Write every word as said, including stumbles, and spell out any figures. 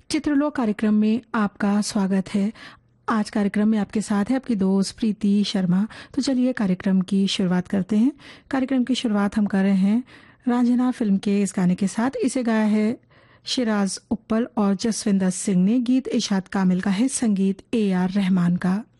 चित्रलोक कार्यक्रम में आपका स्वागत है। आज कार्यक्रम में आपके साथ है आपकी दोस्त प्रीति शर्मा। तो चलिए कार्यक्रम की शुरुआत करते हैं। कार्यक्रम की शुरुआत हम कर रहे हैं रांझना फिल्म के इस गाने के साथ। इसे गाया है शिराज उप्पल और जसविंदर सिंह ने। गीत इशाद कामिल का है, संगीत ए आर रहमान का।